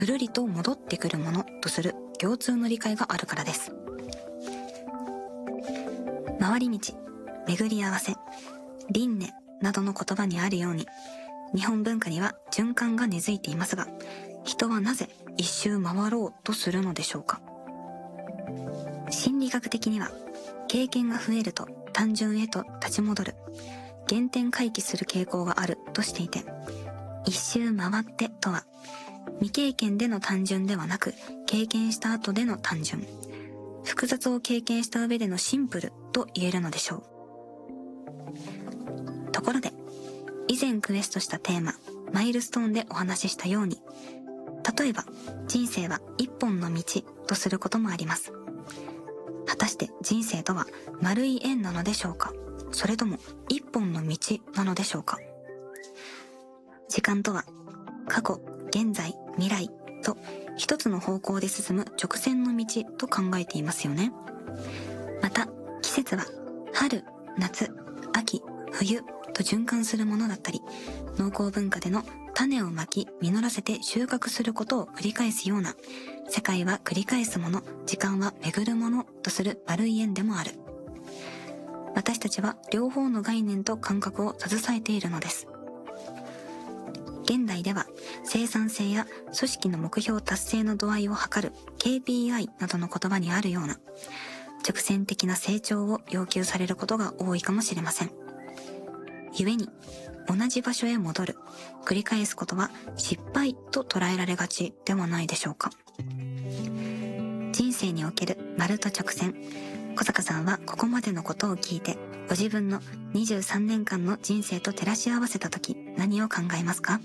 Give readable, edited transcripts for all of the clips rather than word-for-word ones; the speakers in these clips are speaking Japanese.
ぐるりと戻ってくるものとする共通の理解があるからです。回り道、巡り合わせ、輪廻などの言葉にあるように、日本文化には循環が根付いていますが、人はなぜ一周回ろうとするのでしょうか。心理学的には、経験が増えると単純へと立ち戻る、原点回帰する傾向があるとしていて、一周回ってとは、未経験での単純ではなく、経験した後での単純、複雑を経験した上でのシンプルと言えるのでしょう。ところで、以前クエストしたテーマ、マイルストーンでお話ししたように、例えば人生は一本の道とすることもあります。果たして人生とは丸い円なのでしょうか、それとも一本の道なのでしょうか。時間とは過去、現在、未来と一つの方向で進む直線の道と考えていますよね。また季節は春、夏、秋、冬と循環するものだったり、農耕文化での種をまき実らせて収穫することを繰り返すような、世界は繰り返すもの、時間は巡るものとする丸い円でもある。私たちは両方の概念と感覚を携えているのです。現代では生産性や組織の目標達成の度合いを測る KPI などの言葉にあるような直線的な成長を要求されることが多いかもしれません。故に同じ場所へ戻る、繰り返すことは失敗と捉えられがちではないでしょうか。人生における丸と直線、小坂さんはここまでのことを聞いて、ご自分の23年間の人生と照らし合わせたとき、何を考えますか？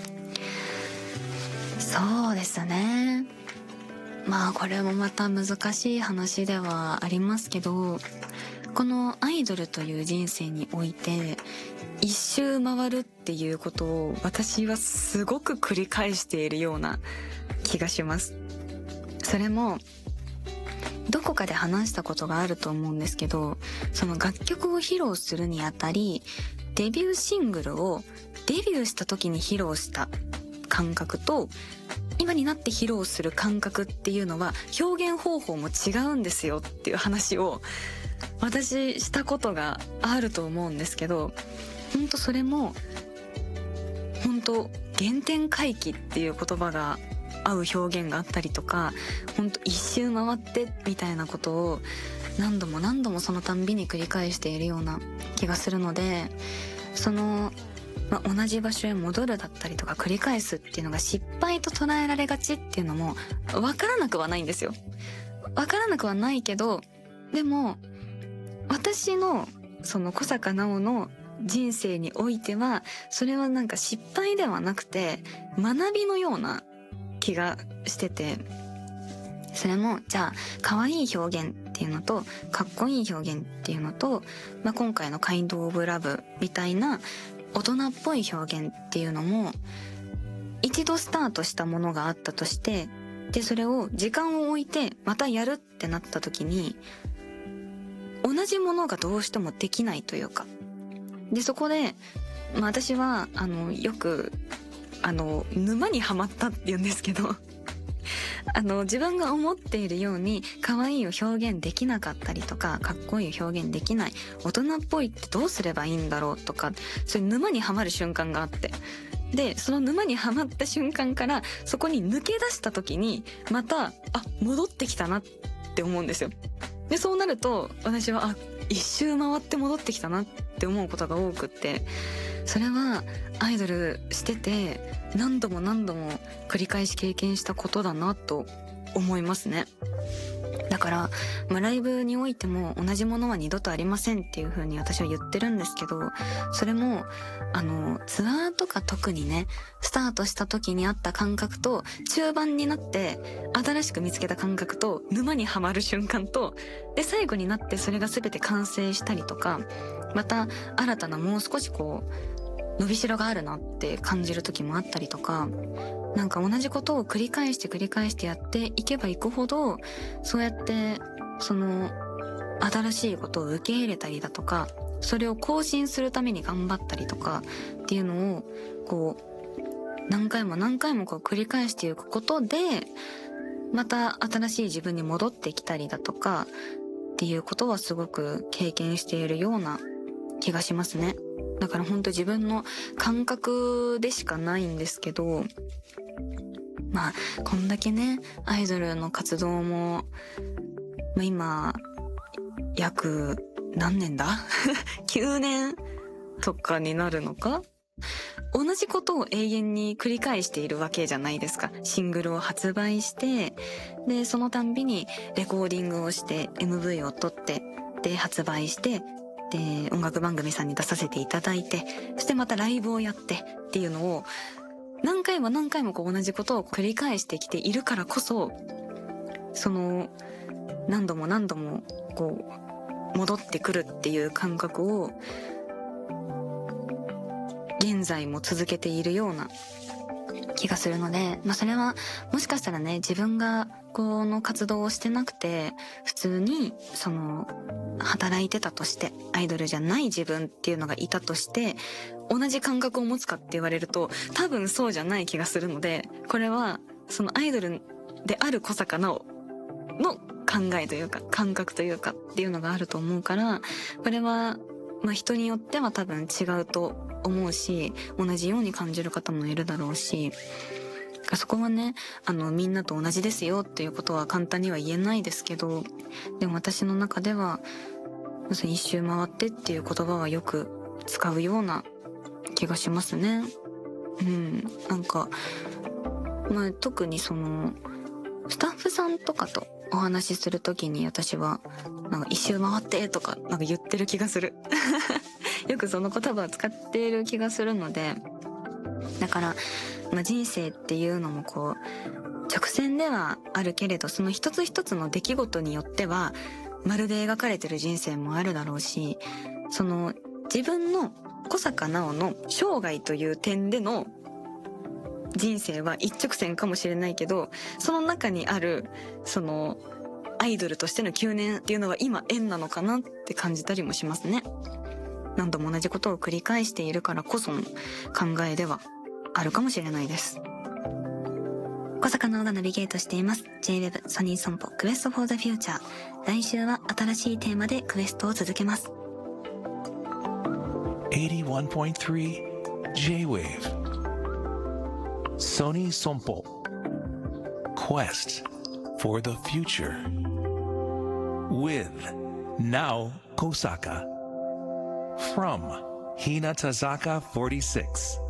そうですね。まあこれもまた難しい話ではありますけど、このアイドルという人生において一周回るっていうことを私はすごく繰り返しているような気がします。それもどこかで話したことがあると思うんですけど、その楽曲を披露するにあたり、デビューシングルをデビューした時に披露した感覚と今になって披露する感覚っていうのは表現方法も違うんですよっていう話を私したことがあると思うんですけど、本当それも本当原点回帰っていう言葉が合う表現があったりとか、本当一周回ってみたいなことを何度も何度もそのたんびに繰り返しているような気がするので、その同じ場所へ戻るだったりとか繰り返すっていうのが失敗と捉えられがちっていうのも分からなくはないんですよ。分からなくはないけど、でも私のその小坂直の人生においてはそれはなんか失敗ではなくて学びのような気がしてて、それもじゃあ可愛い表現っていうのとかっこいい表現っていうのと、今回のカインドオブラブみたいな大人っぽい表現っていうのも一度スタートしたものがあったとして、でそれを時間を置いてまたやるってなった時に同じものがどうしてもできないというか、でそこで、私はよく沼にはまったって言うんですけど自分が思っているように可愛いを表現できなかったりとか、かっこいいを表現できない、大人っぽいってどうすればいいんだろうとか、そういう沼にはまる瞬間があって、でその沼にはまった瞬間からそこに抜け出した時にまた戻ってきたなって思うんですよ。でそうなると私は一周回って戻ってきたなって思うことが多くって、それはアイドルしてて何度も何度も繰り返し経験したことだなと思いますね。だから、ライブにおいても同じものは二度とありませんっていう風に私は言ってるんですけど、それもツアーとか特にね、スタートした時にあった感覚と中盤になって新しく見つけた感覚と沼にはまる瞬間と、で最後になってそれが全て完成したりとか、また新たなもう少し伸びしろがあるなって感じる時もあったりとか、なんか同じことを繰り返してやっていけばいくほど、そうやってその新しいことを受け入れたりだとか、それを更新するために頑張ったりとかっていうのを何回も何回もこう繰り返していくことで、また新しい自分に戻ってきたりだとかっていうことはすごく経験しているような気がしますね。だから本当自分の感覚でしかないんですけど、まあこんだけねアイドルの活動も、今約何年だ9年とかになるのか、同じことを永遠に繰り返しているわけじゃないですか。シングルを発売して、でそのたんびにレコーディングをして MV を撮って、で発売して、で音楽番組さんに出させていただいて、そしてまたライブをやってっていうのを何回も何回もこう同じことを繰り返してきているからこそ、その何度も何度もこう戻ってくるっていう感覚を現在も続けているような気がするので、それはもしかしたらね、自分がこの活動をしてなくて普通にその働いてたとして、アイドルじゃない自分っていうのがいたとして同じ感覚を持つかって言われると多分そうじゃない気がするので、これはそのアイドルである小坂直の考えというか感覚というかっていうのがあると思うから、これは人によっては多分違うと思うし、同じように感じる方もいるだろうし、そこはねみんなと同じですよっていうことは簡単には言えないですけど、でも私の中では一周回ってっていう言葉はよく使うような気がしますね。なんか特にそのスタッフさんとかとお話しするときに私はなんか一周回ってとかなんか言ってる気がするよくその言葉を使っている気がするので、だから、人生っていうのもこう直線ではあるけれど、その一つ一つの出来事によってはまるで描かれてる人生もあるだろうし、その自分の小坂直の生涯という点での人生は一直線かもしれないけど、その中にあるそのアイドルとしての9年っていうのは今縁なのかなって感じたりもしますね。何度も同じことを繰り返しているからこその考えではあるかもしれないです。小坂直がナビゲートしています J-Web ソニーソンポクエストフォーザフューチャー。来週は新しいテーマでクエストを続けます。 81.3 J-Wave Sony Sompo Quest for the Future with Nao Kosaka from Hinatazaka 46.